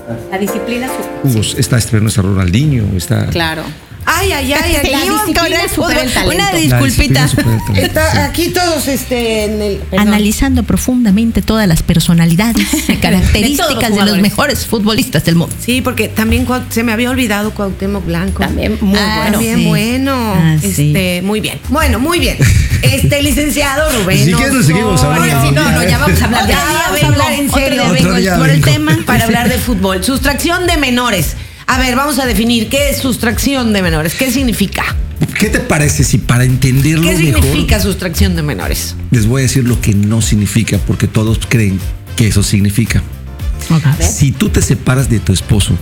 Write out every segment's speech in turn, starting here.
La disciplina. Está nuestro Ronaldinho, está. Claro. Ay, La disciplina supera el talento. Una disculpita. Está aquí todos en el... Perdón. Analizando profundamente todas las personalidades y características de los mejores futbolistas del mundo. Sí, porque también se me había olvidado Cuauhtémoc Blanco. También muy bueno. También sí. bueno. Sí. Muy bien. Bueno, muy bien. Licenciado Rubén. Si quieres nos seguimos hablando. No, ya vamos a hablar. Ya voy a hablar en serio. Otro día Por el vengo. tema para hablar de fútbol. Sustracción de menores. A ver, vamos a definir qué es sustracción de menores. ¿Qué significa? ¿Qué te parece si para entenderlo ¿Qué mejor significa sustracción de menores? les voy a decir lo que no significa, porque todos creen que eso significa? Okay. Si tú te separas de tu esposo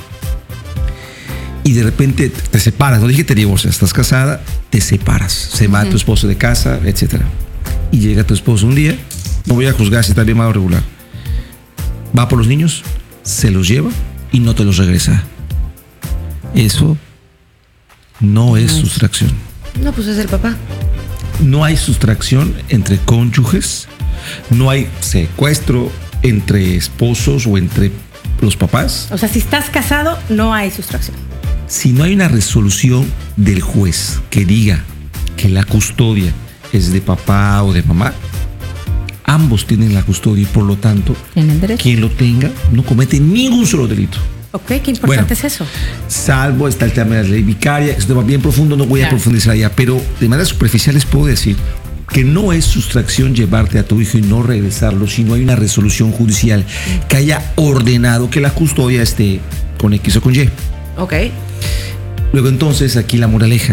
y de repente te separas, no dije te divorcias, estás casada, te separas, se va tu esposo de casa, etcétera, y llega tu esposo un día, no voy a juzgar si está bien, mal o regular, va por los niños, se los lleva y no te los regresa. Eso no es sustracción. No, pues es el papá. No hay sustracción entre cónyuges, no hay secuestro entre esposos o entre los papás. O sea, si estás casado, no hay sustracción. Si no hay una resolución del juez que diga que la custodia es de papá o de mamá, ambos tienen la custodia y por lo tanto, Tienen derecho. quien lo tenga no comete ningún solo delito. Ok, qué importante es eso. Salvo está el tema de la ley vicaria, esto va bien profundo, no voy a Claro. profundizar allá, pero de manera superficial les puedo decir que no es sustracción llevarte a tu hijo y no regresarlo si no hay una resolución judicial que haya ordenado que la custodia esté con X o con Y. Ok. Luego entonces aquí la moraleja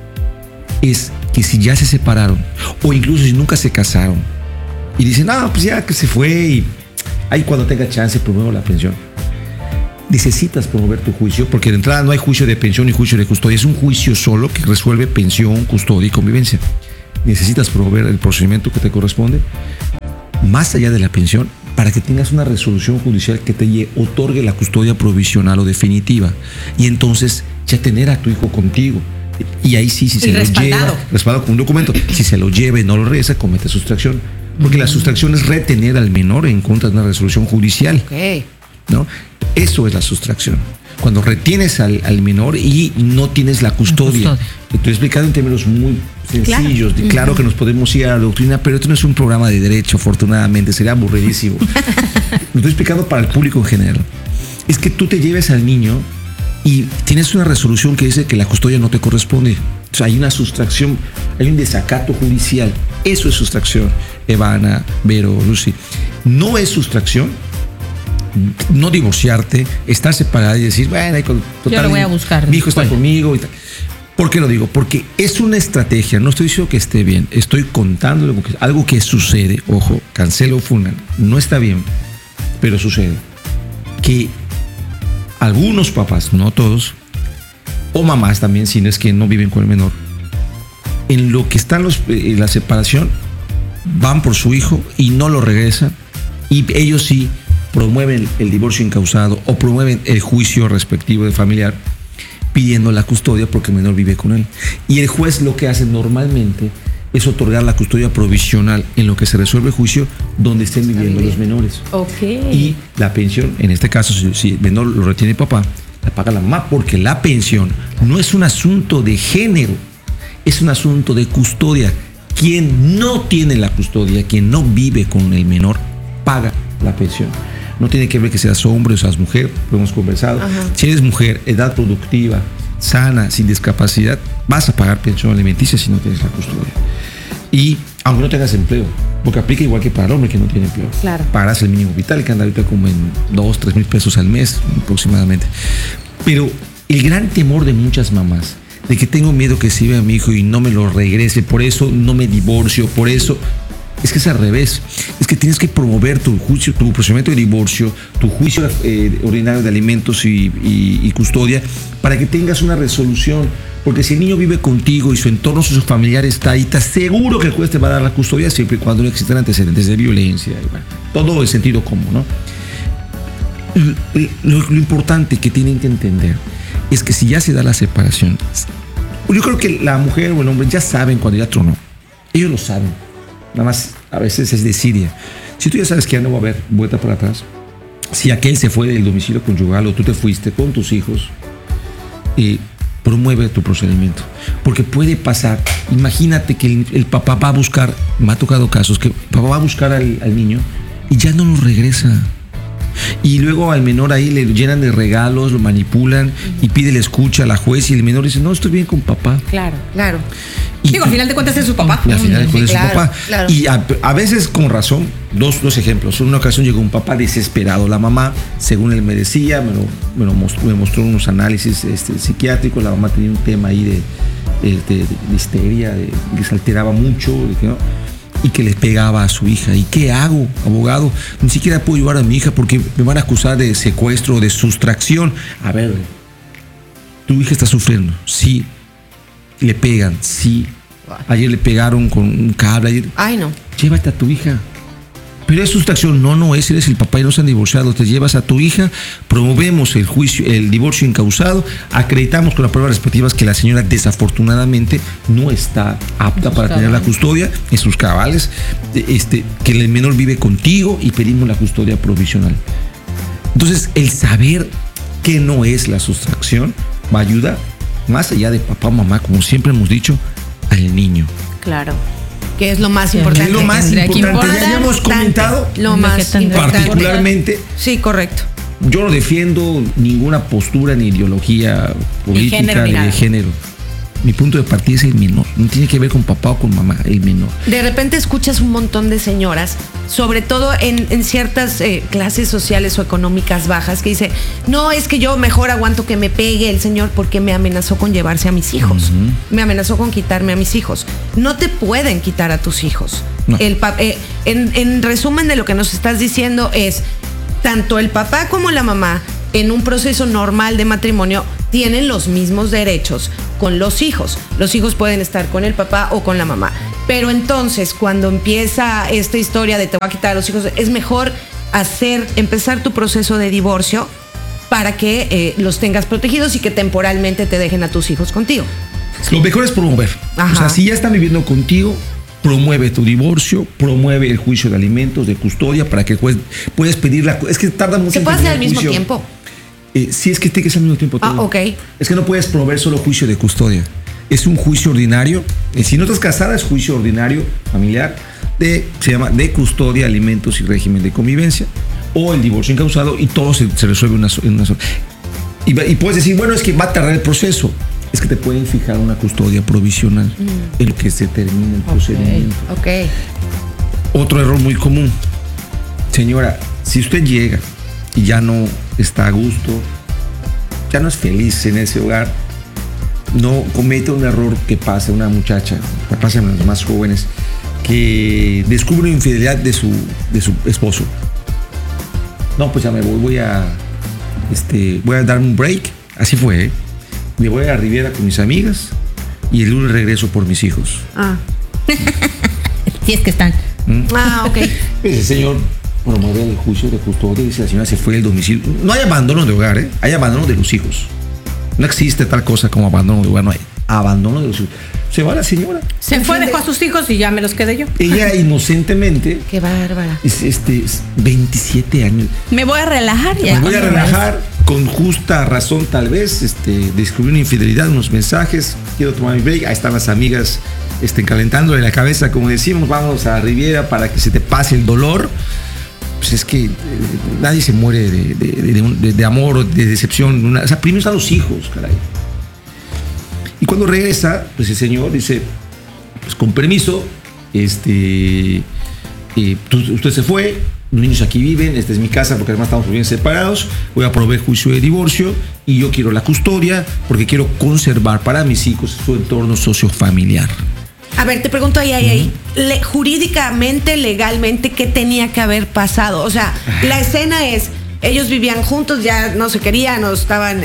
es que si ya se separaron o incluso si nunca se casaron y dicen, pues ya que se fue y ahí cuando tenga chance promuevo la pensión. Necesitas promover tu juicio porque de entrada no hay juicio de pensión ni juicio de custodia, es un juicio solo que resuelve pensión, custodia y convivencia. Necesitas promover el procedimiento que te corresponde más allá de la pensión para que tengas una resolución judicial que te otorgue la custodia provisional o definitiva y entonces ya tener a tu hijo contigo. Y ahí sí, si se lo lleva, respaldado con un documento, si se lo lleva y no lo regresa, comete sustracción. Porque la sustracción es retener al menor en contra de una resolución judicial. Ok. ¿No? Eso es la sustracción. Cuando retienes al menor y no tienes la custodia. Te estoy explicando en términos muy sencillos. Claro que nos podemos ir a la doctrina, pero esto no es un programa de derecho, afortunadamente. Sería aburridísimo. Lo estoy explicando para el público en general. Es que tú te lleves al niño y tienes una resolución que dice que la custodia no te corresponde. O sea, hay una sustracción, hay un desacato judicial. Eso es sustracción. Evana, Vero, Lucy. No es sustracción no divorciarte, estar separada y decir, bueno, total, yo lo voy a buscar. Mi hijo está conmigo y tal. ¿Por qué lo digo? Porque es una estrategia, no estoy diciendo que esté bien, estoy contando algo que sucede, ojo, cancelo funan, no está bien, pero sucede, que algunos papás, no todos, o mamás también, si no es que no viven con el menor, en lo que están la separación, van por su hijo y no lo regresan, y ellos sí promueven el divorcio incausado o promueven el juicio respectivo de familiar pidiendo la custodia porque el menor vive con él. Y el juez lo que hace normalmente es otorgar la custodia provisional en lo que se resuelve el juicio donde estén viviendo los menores. Ok. Y la pensión, en este caso, si el menor lo retiene el papá, la paga la mamá porque la pensión no es un asunto de género, es un asunto de custodia. Quien no tiene la custodia, quien no vive con el menor, paga la pensión. No tiene que ver que seas hombre o seas mujer, lo hemos conversado. Ajá. Si eres mujer, edad productiva, sana, sin discapacidad, vas a pagar pensión alimenticia si no tienes la custodia. Y aunque no tengas empleo, porque aplica igual que para el hombre que no tiene empleo. Claro. Pagarás el mínimo vital, que anda ahorita como en 2-3 mil pesos al mes aproximadamente. Pero el gran temor de muchas mamás, de que tengo miedo que se vea a mi hijo y no me lo regrese, por eso no me divorcio, por eso... Es que es al revés, es que tienes que promover tu juicio, tu procedimiento de divorcio, tu juicio ordinario de alimentos y custodia para que tengas una resolución, porque si el niño vive contigo y su entorno, su familiar está ahí, te aseguro que el juez te va a dar la custodia siempre y cuando no existan antecedentes de violencia, y bueno, todo el sentido común, ¿no? Lo importante que tienen que entender es que si ya se da la separación, yo creo que la mujer o el hombre ya saben cuando ya tronó, ellos lo saben. Nada más a veces es desidia. Si tú ya sabes que ya no va a haber vuelta para atrás, si aquel se fue del domicilio conyugal o tú te fuiste con tus hijos, promueve tu procedimiento. Porque puede pasar, imagínate que el papá va a buscar, me ha tocado casos, que el papá va a buscar al niño y ya no lo regresa. Y luego al menor ahí le llenan de regalos, lo manipulan y pide la escucha a la juez y el menor dice, no, estoy bien con papá. Claro. Claro. Y Al final de cuentas es su papá. al final de cuentas es su claro, papá. claro. Y a veces con razón, dos ejemplos. En una ocasión llegó un papá desesperado. La mamá, según él me decía, me mostró unos análisis psiquiátricos. La mamá tenía un tema ahí de histeria, que se alteraba mucho, ¿no? Y que les pegaba a su hija. ¿Y qué hago, abogado? Ni siquiera puedo llevar a mi hija porque me van a acusar de secuestro o de sustracción. A ver, tu hija está sufriendo. Sí. Le pegan, sí. Ayer le pegaron con un cable. Ayer. Ay, no. Llévate a tu hija. Pero es sustracción. No es. Eres el papá y no se han divorciado. Te llevas a tu hija, promovemos el juicio, el divorcio incausado, acreditamos con las pruebas respectivas que la señora desafortunadamente no está apta para tener la custodia en sus cabales, que el menor vive contigo y pedimos la custodia provisional. Entonces, el saber qué no es la sustracción va a ayudar, más allá de papá o mamá, como siempre hemos dicho, al niño. Claro. Que es lo más importante. Es lo más importante. Ya hemos comentado lo más importante. Particularmente. Sí, correcto. Yo no defiendo ninguna postura ni ideología política de género. Mi punto de partida es el menor. No tiene que ver con papá o con mamá, el menor. De repente escuchas un montón de señoras, sobre todo en ciertas clases sociales o económicas bajas, que dice, no, es que yo mejor aguanto que me pegue el señor porque me amenazó con llevarse a mis hijos. Me amenazó con quitarme a mis hijos. No te pueden quitar a tus hijos. No. En resumen de lo que nos estás diciendo es, tanto el papá como la mamá, en un proceso normal de matrimonio, tienen los mismos derechos con los hijos. Los hijos pueden estar con el papá o con la mamá. Pero entonces, cuando empieza esta historia de te voy a quitar a los hijos, es mejor empezar tu proceso de divorcio para que los tengas protegidos y que temporalmente te dejen a tus hijos contigo. Lo mejor es promover. Ajá. O sea, si ya están viviendo contigo, promueve tu divorcio, promueve el juicio de alimentos, de custodia, para que puedes pedir la... Es que tarda mucho. ¿Se puede hacer al mismo tiempo? Sí, es que tiene que ser al mismo tiempo. Todo. Ok. Es que no puedes promover solo juicio de custodia. Es un juicio ordinario. Si no estás casada, es juicio ordinario familiar. Se llama de custodia, alimentos y régimen de convivencia. O el divorcio incausado y todo se resuelve en una sola. Y puedes decir, bueno, es que va a tardar el proceso. Es que te pueden fijar una custodia provisional en lo que se termina el procedimiento. Ok. Otro error muy común. Señora, si usted llega y ya no está a gusto, ya no es feliz en ese hogar, no cometa un error que pasa una muchacha, que pasa en los más jóvenes, que descubre una infidelidad de su esposo. No, pues ya me voy a dar un break. Así fue, Me voy a la Riviera con mis amigas y el lunes regreso por mis hijos. Si es que están. Ok. Ese señor promueve el juicio de custodia y dice, la señora se fue del domicilio. No hay abandono de hogar, hay abandono de los hijos. No existe tal cosa como abandono de hogar, no hay abandono de los hijos. Se va la señora. Se fue, dejó a sus hijos y ya me los quedé yo. Ella inocentemente. Qué bárbara. 27 años. Me voy a relajar ya. Me voy a relajar con justa razón, tal vez. Descubrí una infidelidad, unos mensajes. Quiero tomar mi break. Ahí están las amigas calentándole la cabeza, como decimos. Vamos a la Riviera para que se te pase el dolor. Pues es que nadie se muere de amor o de decepción. O sea, primero están los hijos, caray. Y cuando regresa, pues el señor dice, pues con permiso, usted se fue, los niños aquí viven, esta es mi casa porque además estamos bien separados, voy a proveer juicio de divorcio y yo quiero la custodia porque quiero conservar para mis hijos su entorno sociofamiliar. A ver, te pregunto ahí. Jurídicamente, legalmente, ¿qué tenía que haber pasado? O sea, la escena es, ellos vivían juntos, ya no se querían, o estaban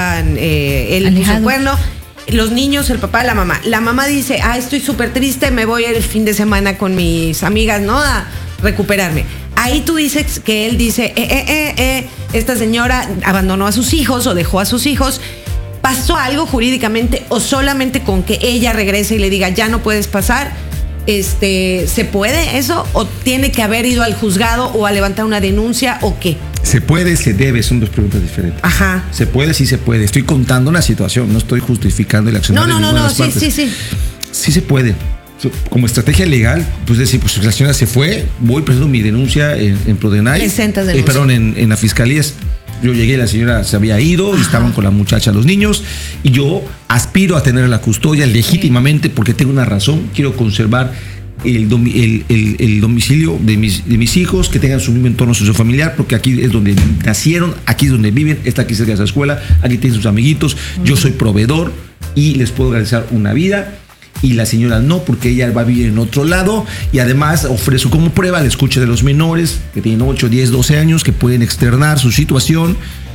él puso el cuerno. Los niños, el papá, la mamá. La mamá dice, estoy súper triste, me voy el fin de semana con mis amigas, ¿no? A recuperarme. Ahí tú dices que él dice, esta señora abandonó a sus hijos o dejó a sus hijos. ¿Pasó algo jurídicamente o solamente con que ella regrese y le diga, ya no puedes pasar? ¿Se puede eso? ¿O tiene que haber ido al juzgado o a levantar una denuncia o qué? Se puede, se debe, son dos preguntas diferentes. Ajá. Se puede, sí se puede. Estoy contando una situación, no estoy justificando el accionar de ninguna de las partes. Sí. Sí se puede. Como estrategia legal, pues decir, pues la señora se fue, voy, presento mi denuncia en Prodenay. Presentas denuncia. Perdón, en las fiscalías. Yo llegué, la señora se había ido y estaban con la muchacha los niños, y yo aspiro a tener la custodia legítimamente porque tengo una razón, quiero conservar el domicilio de mis hijos, que tengan su mismo entorno sociofamiliar, porque aquí es donde nacieron, aquí es donde viven, está aquí cerca de esa escuela, aquí tienen sus amiguitos, yo soy proveedor y les puedo garantizar una vida. Y la señora no, porque ella va a vivir en otro lado, y además ofrezco como prueba la escucha de los menores que tienen 8, 10, 12 años, que pueden externar su situación.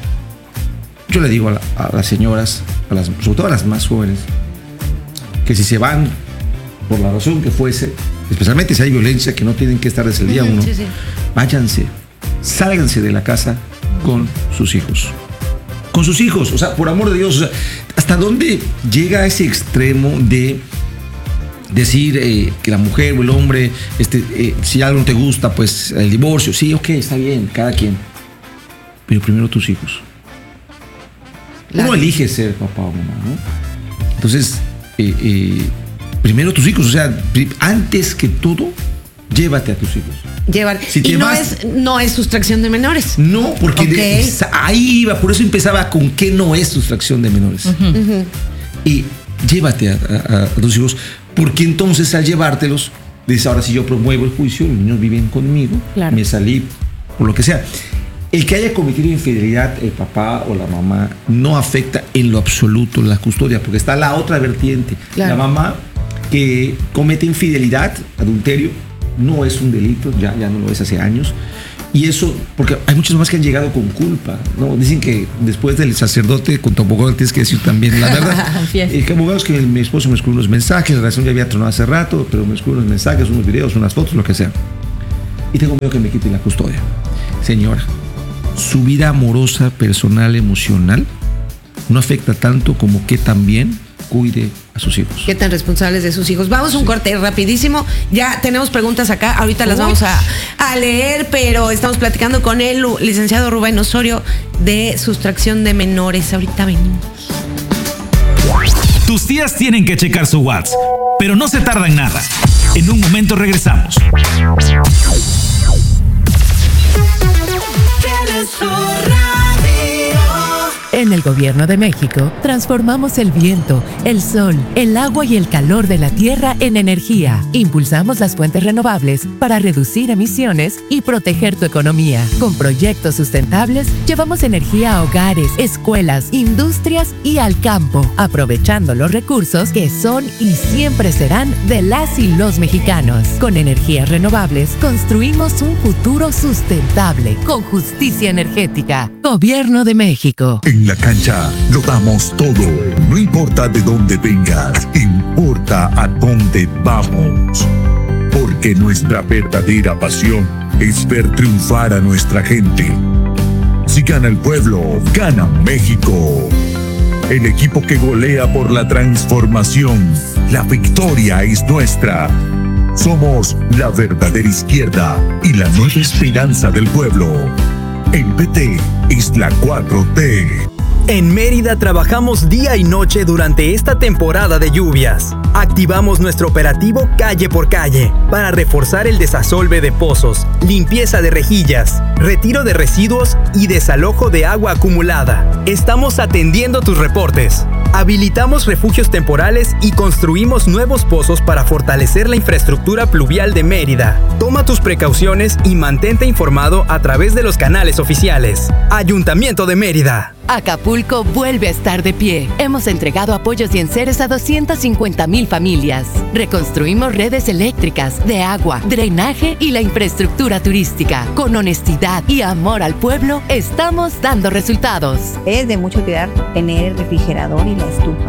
Yo le digo a las señoras, sobre todo a las más jóvenes, que si se van por la razón que fuese, especialmente si hay violencia, que no tienen que estar desde el día uno, váyanse, sálganse de la casa con sus hijos. Con sus hijos, o sea, por amor de Dios, o sea, ¿hasta dónde llega ese extremo de decir que la mujer o el hombre, si algo no te gusta, pues el divorcio? Sí, ok, está bien, cada quien. Pero primero tus hijos. Uno elige ser papá o mamá, ¿no? Entonces, primero tus hijos, o sea, antes que todo, llévate a tus hijos. Si y no es sustracción de menores. No, porque ahí iba, por eso empezaba con qué no es sustracción de menores. Y llévate a tus hijos, porque entonces al llevártelos, dices, ahora si yo promuevo el juicio, los niños viven conmigo, claro, me salí, por lo que sea. El que haya cometido infidelidad, el papá o la mamá, no afecta en lo absoluto la custodia, porque está la otra vertiente. Claro. La mamá que comete infidelidad, adulterio, no es un delito, ya no lo es hace años. Y eso, porque hay muchas mamás que han llegado con culpa, ¿no? Dicen que después del sacerdote, con tu abogado tienes que decir también la verdad. Que abogados, que mi esposo me escribió unos mensajes, la relación ya había tronado hace rato, pero me escribió unos mensajes, unos videos, unas fotos, lo que sea. Y tengo miedo que me quiten la custodia. Señora, su vida amorosa, personal, emocional, no afecta tanto como que también cuide a sus hijos. ¿Qué tan responsables de sus hijos? Vamos a un corte rapidísimo. Ya tenemos preguntas acá. Ahorita las vamos a leer, pero estamos platicando con el licenciado Rubén Osorio de sustracción de menores. Ahorita venimos. Tus tías tienen que checar su WhatsApp, pero no se tarda en nada. En un momento regresamos. En el Gobierno de México, transformamos el viento, el sol, el agua y el calor de la tierra en energía. Impulsamos las fuentes renovables para reducir emisiones y proteger tu economía. Con proyectos sustentables, llevamos energía a hogares, escuelas, industrias y al campo, aprovechando los recursos que son y siempre serán de las y los mexicanos. Con energías renovables, construimos un futuro sustentable, con justicia energética. Gobierno de México. En la cancha lo damos todo, no importa de dónde vengas, importa a dónde vamos. Porque nuestra verdadera pasión es ver triunfar a nuestra gente. Si gana el pueblo, gana México. El equipo que golea por la transformación, la victoria es nuestra. Somos la verdadera izquierda y la nueva esperanza del pueblo. El PT es la 4T. En Mérida trabajamos día y noche durante esta temporada de lluvias. Activamos nuestro operativo calle por calle para reforzar el desasolve de pozos, limpieza de rejillas, retiro de residuos y desalojo de agua acumulada. Estamos atendiendo tus reportes. Habilitamos refugios temporales y construimos nuevos pozos para fortalecer la infraestructura pluvial de Mérida. Toma tus precauciones y mantente informado a través de los canales oficiales. Ayuntamiento de Mérida. Acapulco vuelve a estar de pie. Hemos entregado apoyos y enseres a 250,000 familias. Reconstruimos redes eléctricas, de agua, drenaje y la infraestructura turística. Con honestidad y amor al pueblo, estamos dando resultados. Es de mucho cuidar tener el refrigerador y la estufa.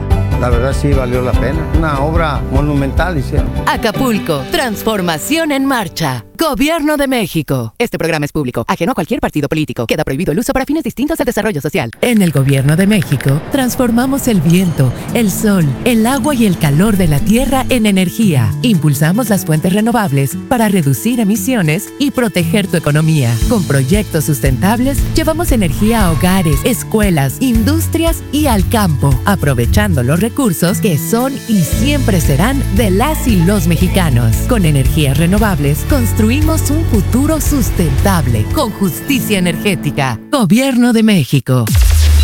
la verdad sí valió la pena. Una obra monumental hicieron. Acapulco, transformación en marcha. Gobierno de México. Este programa es público, ajeno a cualquier partido político. Queda prohibido el uso para fines distintos al desarrollo social. En el Gobierno de México, transformamos el viento, el sol, el agua y el calor de la tierra en energía. Impulsamos las fuentes renovables para reducir emisiones y proteger tu economía. Con proyectos sustentables, llevamos energía a hogares, escuelas, industrias y al campo, aprovechando los recursos que son y siempre serán de las y los mexicanos. Con energías renovables, construimos un futuro sustentable con justicia energética. Gobierno de México.